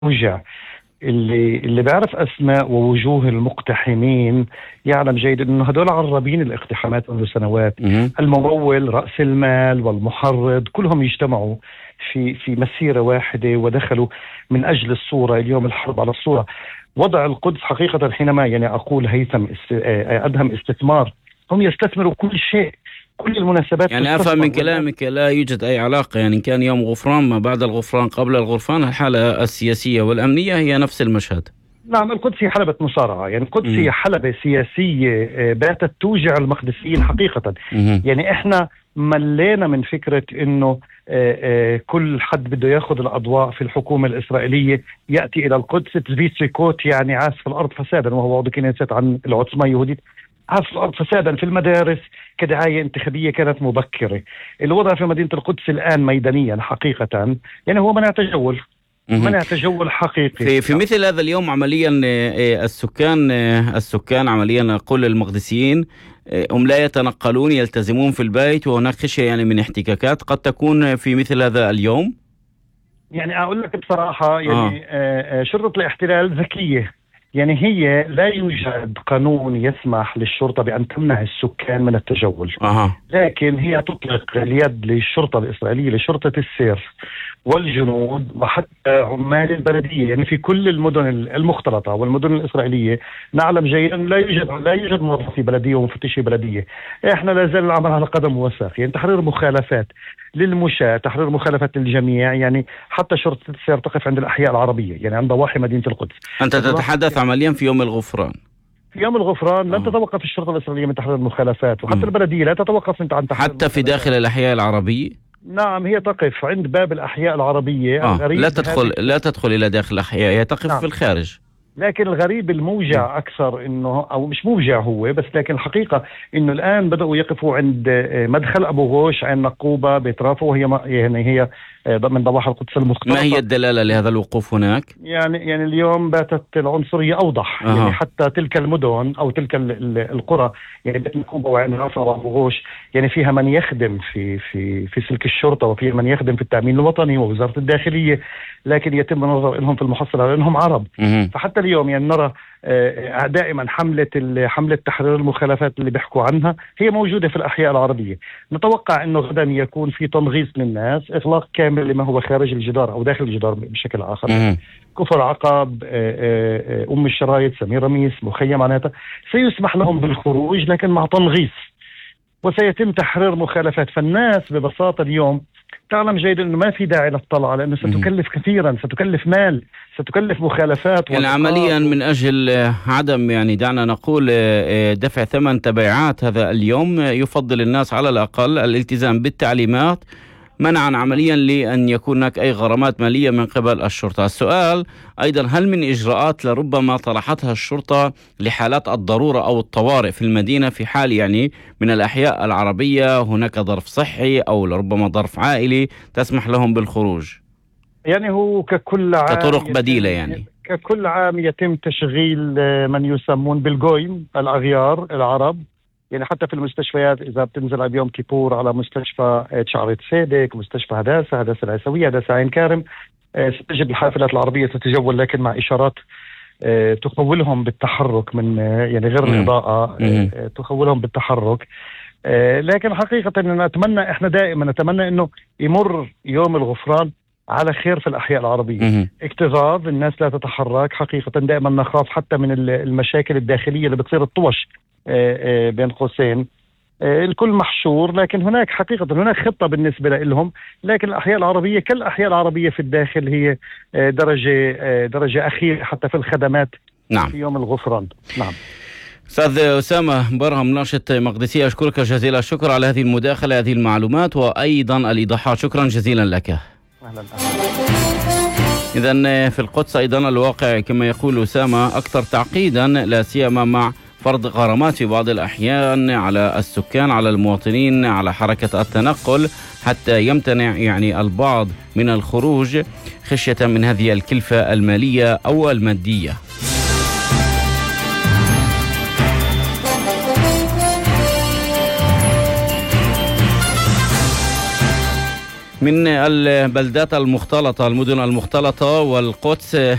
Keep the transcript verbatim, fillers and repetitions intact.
الموجع. اللي اللي بيعرف أسماء ووجوه المقتحمين يعلم جيد أنه هدول عربين الاقتحامات منذ سنوات. الممول، رأس المال والمحرض كلهم يجتمعوا في في مسيرة واحدة ودخلوا من أجل الصورة. اليوم الحرب على الصورة. وضع القدس حقيقة حينما يعني أقول هيثم أدهم استثمار، هم يستثمروا كل شيء، كل المناسبات. يعني أفهم من كلامك لا يوجد أي علاقة، يعني كان يوم غفران ما بعد الغفران قبل الغفران، الحالة السياسية والأمنية هي نفس المشهد. نعم، القدس هي حلبة مصارعة، يعني القدس م- هي حلبة سياسية باتت توجع المقدسيين حقيقة. م- يعني إحنا ملينا من فكرة إنه كل حد بده ياخذ الأضواء في الحكومة الإسرائيلية يأتي إلى القدس تزفيت ريكوت، يعني عاصف الأرض فسادا، وهو وضع كنيست عن العثمة اليهودية، عاصف الأرض فسادا في المدارس كدعاية انتخابية كانت مبكرة. الوضع في مدينة القدس الآن ميدانيا حقيقة يعني هو منع تجول، منع تجول حقيقي. في, في مثل هذا اليوم عمليا السكان السكان عمليا نقول المقدسيين هم لا يتنقلون، يلتزمون في البيت، وهناك خشية يعني من احتكاكات قد تكون في مثل هذا اليوم. يعني أقول لك بصراحة يعني آه. شرطة الاحتلال ذكية، يعني هي لا يوجد قانون يسمح للشرطة بأن تمنع السكان من التجول. أه. لكن هي تطلق اليد للشرطة الإسرائيلية، لشرطة السير والجنود وحتى عمال البلدية، يعني في كل المدن المختلطة والمدن الإسرائيلية نعلم جيدا لا يوجد لا يوجد موظفي بلدية ومفتشي بلدية. احنا لا زال العمل على قدم وساق، يعني تحرير مخالفات للمشاة، تحرير مخالفات للجميع، يعني حتى شرطة السير تقف عند الأحياء العربية، يعني عند ضواحي مدينة القدس. أنت تتحدث عمليا في يوم الغفران. في يوم الغفران لن تتوقف الشرطة الإسرائيلية من تحرير المخالفات، وحتى م. البلدية لا تتوقف انت عن تحرير حتى في داخل الأحياء العربية. نعم، هي تقف عند باب الأحياء العربية. آه. لا تدخل لا تدخل إلى داخل الأحياء، هي تقف نعم. في الخارج. لكن الغريب الموجع أكثر إنه أو مش موجع هو بس، لكن الحقيقة إنه الآن بدأوا يقفوا عند مدخل أبو غوش، عين نقوبة، بيت رافو، وهي يعني هي من ضواحي القدس المختلطة. ما هي الدلالة لهذا الوقوف هناك؟ يعني يعني اليوم باتت العنصرية أوضح. أه. يعني حتى تلك المدن أو تلك القرى، يعني بيت نقوبة وعين رافو وأبو غوش، يعني فيها من يخدم في في في سلك الشرطة، وفيها من يخدم في التأمين الوطني ووزارة الداخلية، لكن يتم النظر لهم في المحصلة لأنهم عرب. أه. فحتى اليوم يعني نرى دائما حملة حملة تحرير المخالفات اللي بيحكوا عنها هي موجودة في الأحياء العربية. نتوقع أنه غدا يكون في تنغيص للناس، إغلاق كامل لما هو خارج الجدار أو داخل الجدار بشكل آخر. مم. كفر عقب، أم الشرايط، سمير رميس، مخيم عناتا، سيسمح لهم بالخروج لكن مع تنغيص، وسيتم تحرير مخالفات. فالناس ببساطة اليوم تعلم جيدا أنه ما في داعي للطلعة، لأنه ستكلف كثيرا، ستكلف مال، ستكلف مخالفات. يعني عمليا من أجل عدم يعني دعنا نقول دفع ثمن تبعات هذا اليوم، يفضل الناس على الأقل الالتزام بالتعليمات منعا عمليا لأن يكون هناك أي غرامات مالية من قبل الشرطة. السؤال أيضا، هل من إجراءات لربما طرحتها الشرطة لحالات الضرورة أو الطوارئ في المدينة في حال يعني من الأحياء العربية هناك ظرف صحي أو لربما ظرف عائلي تسمح لهم بالخروج؟ يعني هو ككل عام كطرق بديلة، يعني ككل عام يتم تشغيل من يسمون بالجويم، الأغيار العرب، يعني حتى في المستشفيات إذا بتنزل بيوم كيبور على مستشفى شعرة سيدك، مستشفى هداسة، هداسة العيسوية، هداسة عين كارم، ستجد الحافلات العربية تتجول لكن مع إشارات تخولهم بالتحرك من يعني غير الإضاءة، تخولهم بالتحرك. لكن حقيقة أن نتمنى، إحنا دائما نتمنى أنه يمر يوم الغفران على خير في الأحياء العربية. اكتظاظ، الناس لا تتحرك، حقيقة دائما نخاف حتى من المشاكل الداخلية اللي بتصير الطوش بين قوسين، الكل محشور، لكن هناك حقيقة هناك خطة بالنسبة لهم. لكن الأحياء العربية كالأحياء العربية في الداخل هي درجة درجة أخيرة حتى في الخدمات. نعم. في يوم الغفران. نعم. أستاذ أسامة برهم، ناشط مقدسي، أشكرك جزيل الشكر على هذه المداخلة، هذه المعلومات وأيضا الإيضاحات، شكرا جزيلا لك. أهلا. إذن في القدس أيضا الواقع كما يقول أسامة أكثر تعقيدا، لا سيما مع فرض غرامات في بعض الأحيان على السكان، على المواطنين، على حركة التنقل، حتى يمتنع يعني البعض من الخروج خشية من هذه الكلفة المالية أو المادية. من البلدات المختلطة، المدن المختلطة والقدس